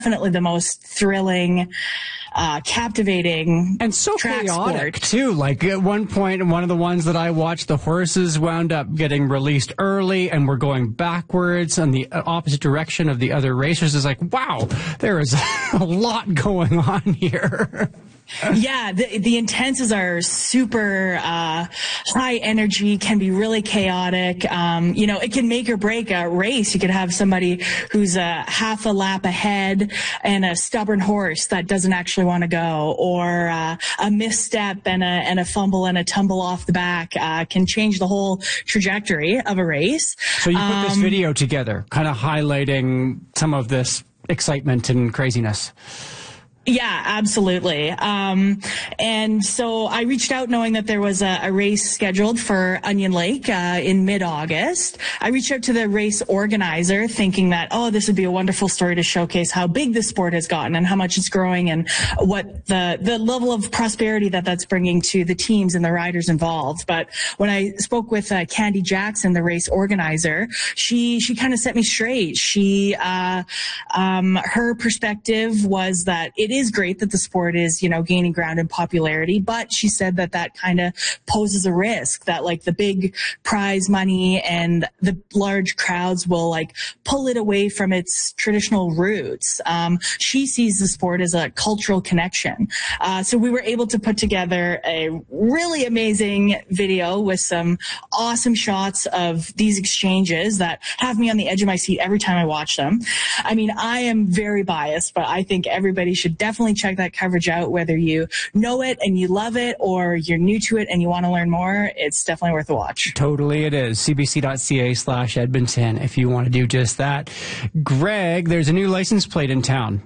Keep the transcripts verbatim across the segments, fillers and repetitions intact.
definitely the most thrilling, uh, captivating, and so track chaotic sport. too. Like at one point, one of the ones that I watched, the horses wound up getting released early and were going backwards in the opposite direction of the other racers. It's like, wow, there is a lot going on here. Yeah, the, the intenses are super uh, high energy, can be really chaotic. Um, you know, it can make or break a race. You could have somebody who's a half a lap ahead and a stubborn horse that doesn't actually want to go, or uh, a misstep and a and a fumble and a tumble off the back uh, can change the whole trajectory of a race. So you put um, this video together, kind of highlighting some of this excitement and craziness. Yeah, absolutely. Um, and so I reached out knowing that there was a, a race scheduled for Onion Lake uh, in mid-August. I reached out to the race organizer thinking that, oh, this would be a wonderful story to showcase how big the sport has gotten and how much it's growing and what the, the level of prosperity that that's bringing to the teams and the riders involved. But when I spoke with uh, Candy Jackson, the race organizer, she, she kind of set me straight. She, uh, um, her perspective was that it It is great that the sport is, you know, gaining ground in popularity, but she said that that kind of poses a risk that like the big prize money and the large crowds will like pull it away from its traditional roots. Um, she sees the sport as a cultural connection. Uh, so we were able to put together a really amazing video with some awesome shots of these exchanges that have me on the edge of my seat every time I watch them. I mean, I am very biased, but I think everybody should definitely check that coverage out, whether you know it and you love it or you're new to it and you want to learn more. It's definitely worth a watch. Totally it is. cbc.ca slash Edmonton if you want to do just that. Greg, there's a new license plate in town,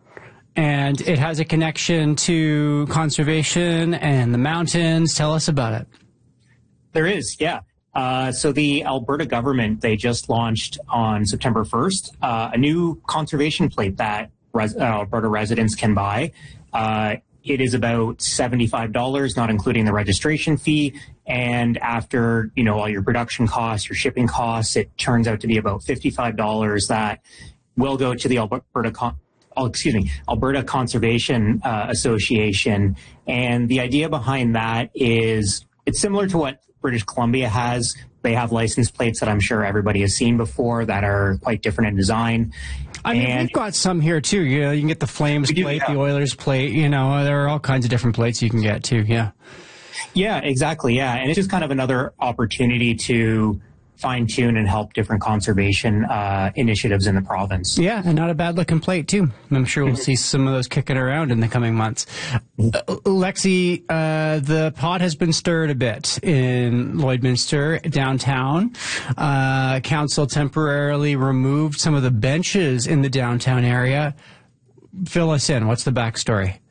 and it has a connection to conservation and the mountains. Tell us about it. There is, yeah. Uh, so the Alberta government, they just launched on September first uh, a new conservation plate that Res- uh, Alberta residents can buy. Uh, it is about seventy-five dollars, not including the registration fee. And after, you know, all your production costs, your shipping costs, it turns out to be about fifty-five dollars that will go to the Alberta, Con- oh, excuse me, Alberta Conservation uh, Association. And the idea behind that is it's similar to what British Columbia has. They have license plates that I'm sure everybody has seen before that are quite different in design. I mean, and we've got some here, too. You know, you can get the Flames do, plate, yeah. the Oilers plate. You know, there are all kinds of different plates you can get, too. Yeah. Yeah, exactly. Yeah. And it's just kind of another opportunity to fine-tune and help different conservation uh, initiatives in the province. Yeah, and not a bad-looking plate, too. I'm sure we'll see some of those kicking around in the coming months. Uh, Lexi, uh, the pot has been stirred a bit in Lloydminster downtown. Uh, council temporarily removed some of the benches in the downtown area. Fill us in. What's the backstory?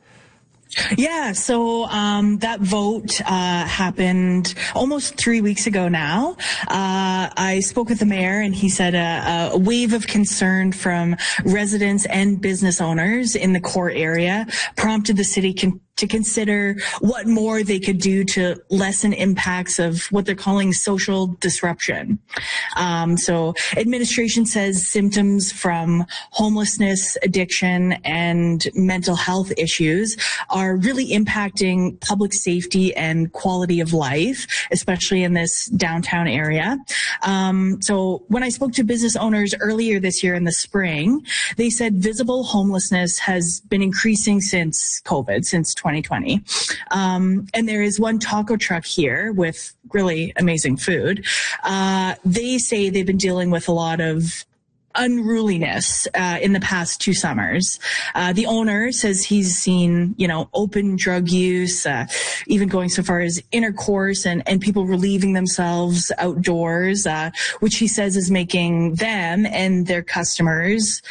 Yeah, so um, that vote uh, happened almost three weeks ago now. Uh, I spoke with the mayor, and he said a, a wave of concern from residents and business owners in the core area prompted the city con- to consider what more they could do to lessen impacts of what they're calling social disruption. Um, so administration says symptoms from homelessness, addiction, and mental health issues are really impacting public safety and quality of life, especially in this downtown area. Um, so when I spoke to business owners earlier this year in the spring, they said visible homelessness has been increasing since COVID, since twenty twenty. Um, and there is one taco truck here with really amazing food. Uh, they say they've been dealing with a lot of unruliness uh, in the past two summers. Uh, the owner says he's seen, you know, open drug use, uh, even going so far as intercourse and, and people relieving themselves outdoors, uh, which he says is making them and their customers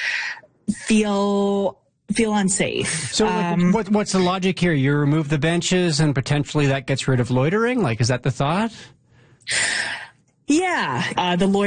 feel feel unsafe. So like, um, what, what's the logic here? You remove the benches and potentially that gets rid of loitering? Like, is that the thought? yeah, uh, the lawyer